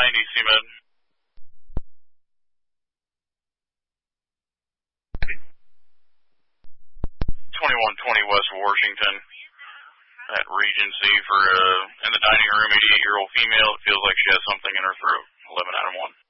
CMed. 2120 West Washington at Regency for in the dining room, 88-year-old female. It feels like she has something in her throat. 11 out of 1.